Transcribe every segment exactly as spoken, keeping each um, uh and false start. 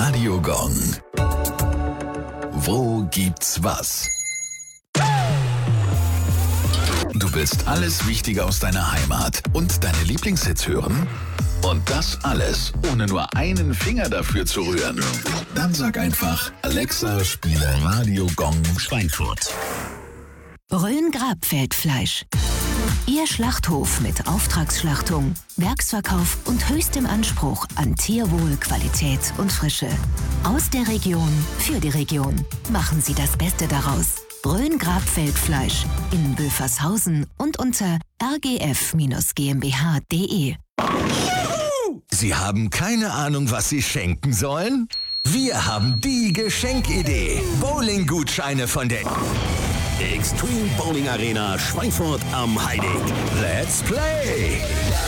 Radio Gong. Wo gibt's was? Du willst alles Wichtige aus deiner Heimat und deine Lieblingshits hören? Und das alles, ohne nur einen Finger dafür zu rühren. Dann sag einfach, Alexa, spiele Radio Gong Schweinfurt. Rhön-Grabfeld-Fleisch. Ihr Schlachthof mit Auftragsschlachtung, Werksverkauf und höchstem Anspruch an Tierwohl, Qualität und Frische. Aus der Region, für die Region. Machen Sie das Beste daraus. Rhön-Grabfeld-Fleisch in Böfershausen und unter r g f g m b h punkt d e. Sie haben keine Ahnung, was Sie schenken sollen? Wir haben die Geschenkidee. Bowling-Gutscheine von der Extreme Bowling Arena Schweinfurt am Heidig. Let's Play!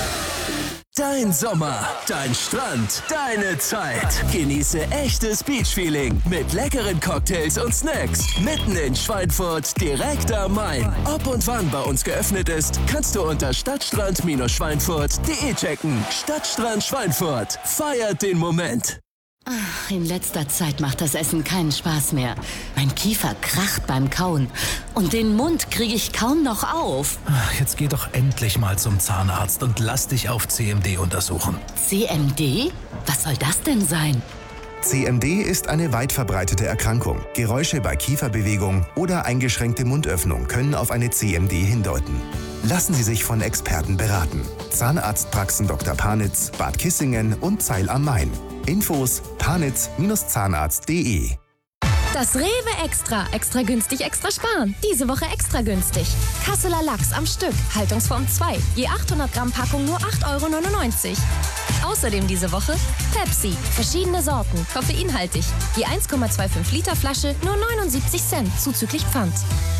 Dein Sommer, dein Strand, deine Zeit. Genieße echtes Beach-Feeling mit leckeren Cocktails und Snacks. Mitten in Schweinfurt, direkt am Main. Ob und wann bei uns geöffnet ist, kannst du unter stadtstrand schweinfurt punkt d e checken. Stadtstrand Schweinfurt. Feiert den Moment. Ach, in letzter Zeit macht das Essen keinen Spaß mehr. Mein Kiefer kracht beim Kauen. Und den Mund kriege ich kaum noch auf. Ach, jetzt geh doch endlich mal zum Zahnarzt und lass dich auf C M D untersuchen. C M D? Was soll das denn sein? C M D ist eine weit verbreitete Erkrankung. Geräusche bei Kieferbewegung oder eingeschränkte Mundöffnung können auf eine C M D hindeuten. Lassen Sie sich von Experten beraten. Zahnarztpraxen Doktor Panitz, Bad Kissingen und Zeil am Main. Infos panitz zahnarzt punkt d e. Das Rewe Extra. Extra günstig, extra sparen. Diese Woche extra günstig. Kasseler Lachs am Stück. Haltungsform zwei. Je achthundert Gramm Packung nur acht Euro neunundneunzig. Außerdem diese Woche Pepsi. Verschiedene Sorten. Koffeinhaltig. Je eins Komma fünfundzwanzig Liter Flasche nur neunundsiebzig Cent zuzüglich Pfand.